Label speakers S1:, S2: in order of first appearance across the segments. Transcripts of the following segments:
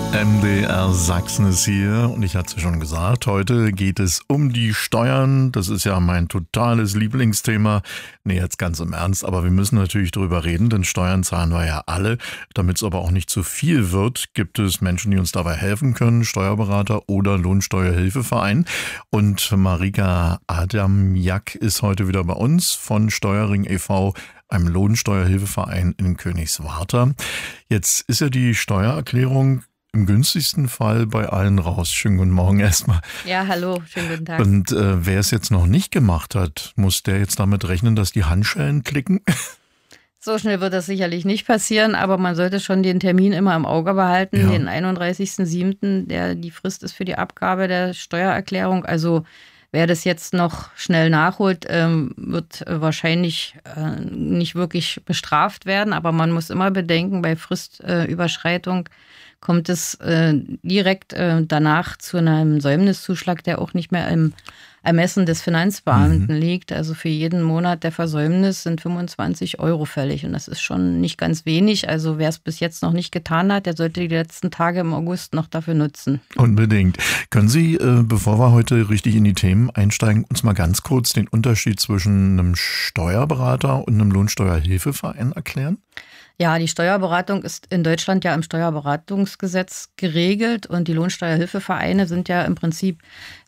S1: MDR Sachsen ist hier und ich hatte es schon gesagt, heute geht es um die Steuern. Das ist ja mein totales Lieblingsthema. Nee, jetzt ganz im Ernst, aber wir müssen natürlich drüber reden, denn Steuern zahlen wir ja alle. Damit es aber auch nicht zu viel wird, gibt es Menschen, die uns dabei helfen können, Steuerberater oder Lohnsteuerhilfeverein. Und Marika Adamjak ist heute wieder bei uns von Steuerring e.V., einem Lohnsteuerhilfeverein in Königswarter. Jetzt ist ja die Steuererklärung im günstigsten Fall bei allen raus. Schönen guten Morgen erstmal.
S2: Ja, hallo, schönen guten Tag.
S1: Und wer es jetzt noch nicht gemacht hat, muss der jetzt damit rechnen, dass die Handschellen klicken?
S2: So schnell wird das sicherlich nicht passieren, aber man sollte schon den Termin immer im Auge behalten, ja. Den 31.07., der die Frist ist für die Abgabe der Steuererklärung. Also wer das jetzt noch schnell nachholt, wird wahrscheinlich nicht wirklich bestraft werden. Aber man muss immer bedenken, bei Fristüberschreitung kommt es direkt danach zu einem Säumniszuschlag, der auch nicht mehr im Ermessen des Finanzbeamten liegt. Also für jeden Monat der Versäumnis sind 25 € fällig. Und das ist schon nicht ganz wenig. Also wer es bis jetzt noch nicht getan hat, der sollte die letzten Tage im August noch dafür nutzen.
S1: Unbedingt. Können Sie, bevor wir heute richtig in die Themen einsteigen, uns mal ganz kurz den Unterschied zwischen einem Steuerberater und einem Lohnsteuerhilfeverein erklären?
S2: Ja, die Steuerberatung ist in Deutschland ja im Steuerberatungsgesetz geregelt und die Lohnsteuerhilfevereine sind ja im Prinzip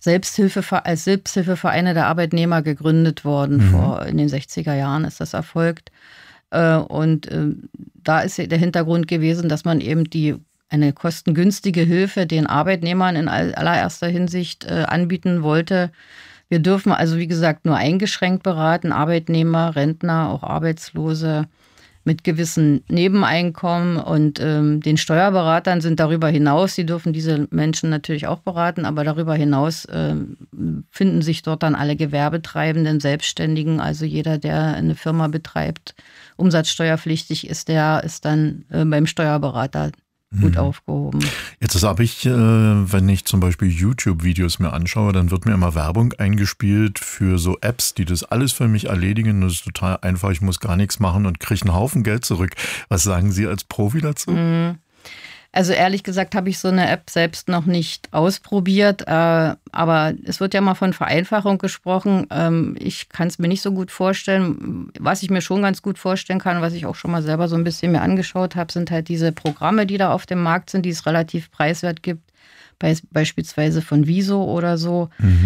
S2: als Selbsthilfevereine der Arbeitnehmer gegründet worden. In den 60er Jahren ist das erfolgt. Und da ist der Hintergrund gewesen, dass man eben eine kostengünstige Hilfe den Arbeitnehmern in allererster Hinsicht anbieten wollte. Wir dürfen also, wie gesagt, nur eingeschränkt beraten, Arbeitnehmer, Rentner, auch Arbeitslose mit gewissen Nebeneinkommen und den Steuerberatern sind darüber hinaus, sie dürfen diese Menschen natürlich auch beraten, aber darüber hinaus finden sich dort dann alle Gewerbetreibenden, Selbstständigen, also jeder, der eine Firma betreibt, umsatzsteuerpflichtig ist, der ist dann beim Steuerberater gut aufgehoben.
S1: Jetzt habe ich, wenn ich zum Beispiel YouTube-Videos mir anschaue, dann wird mir immer Werbung eingespielt für so Apps, die das alles für mich erledigen. Das ist total einfach, ich muss gar nichts machen und kriege einen Haufen Geld zurück. Was sagen Sie als Profi dazu?
S2: Also ehrlich gesagt habe ich so eine App selbst noch nicht ausprobiert, aber es wird ja mal von Vereinfachung gesprochen. Ich kann es mir nicht so gut vorstellen. Was ich mir schon ganz gut vorstellen kann, was ich auch schon mal selber so ein bisschen mir angeschaut habe, sind halt diese Programme, die da auf dem Markt sind, die es relativ preiswert gibt, beispielsweise von Wieso oder so.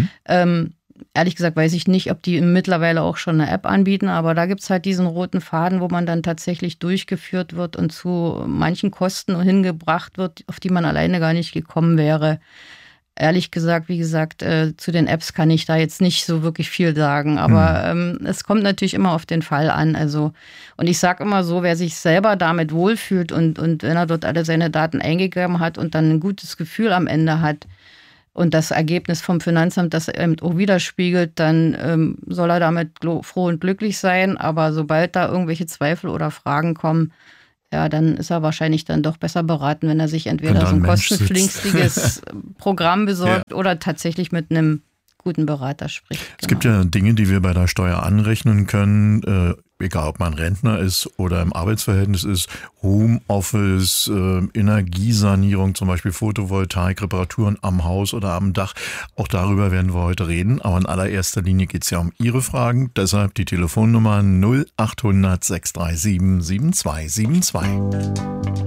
S2: Ehrlich gesagt weiß ich nicht, ob die mittlerweile auch schon eine App anbieten, aber da gibt es halt diesen roten Faden, wo man dann tatsächlich durchgeführt wird und zu manchen Kosten hingebracht wird, auf die man alleine gar nicht gekommen wäre. Ehrlich gesagt, wie gesagt, zu den Apps kann ich da jetzt nicht so wirklich viel sagen, aber es kommt natürlich immer auf den Fall an. Also, und ich sage immer so, wer sich selber damit wohlfühlt und wenn er dort alle seine Daten eingegeben hat und dann ein gutes Gefühl am Ende hat, und das Ergebnis vom Finanzamt das eben auch widerspiegelt, dann soll er damit froh und glücklich sein. Aber sobald da irgendwelche Zweifel oder Fragen kommen, ja, dann ist er wahrscheinlich dann doch besser beraten, wenn er sich entweder so ein kostenpflichtiges Programm besorgt oder tatsächlich mit einem guten Berater spricht. Genau.
S1: Es gibt ja Dinge, die wir bei der Steuer anrechnen können, egal ob man Rentner ist oder im Arbeitsverhältnis ist, Homeoffice, Energiesanierung, zum Beispiel Photovoltaik, Reparaturen am Haus oder am Dach. Auch darüber werden wir heute reden. Aber in allererster Linie geht es ja um Ihre Fragen. Deshalb die Telefonnummer 0800 637 7272.